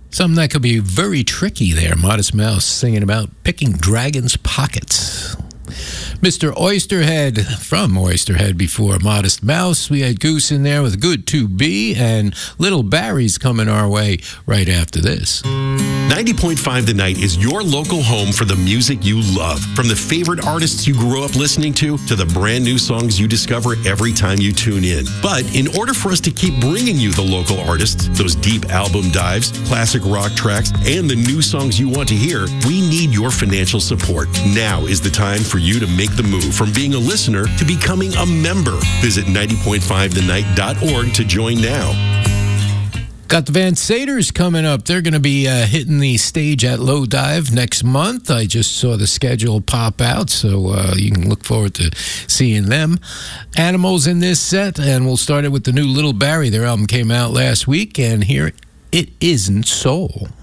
Something that could be very tricky there. Modest Mouse singing about picking dragons' pockets. Mr. Oysterhead from Oysterhead before Modest Mouse. We had Goose in there with Good to Be, and Little Barry's coming our way right after this. 90.5 The Night is your local home for the music you love. From the favorite artists you grew up listening to the brand new songs you discover every time you tune in. But in order for us to keep bringing you the local artists, those deep album dives, classic rock tracks, and the new songs you want to hear, we need your financial support. Now is the time for you to make the move from being a listener to becoming a member. Visit 90.5thenight.org to join now. Got the Van Saters coming up. They're going to be hitting the stage at Low Dive next month. I just saw the schedule pop out, so you can look forward to seeing them. Animals in this set, and we'll start it with the new Little Barry. Their album came out last week, and here it isn't soul.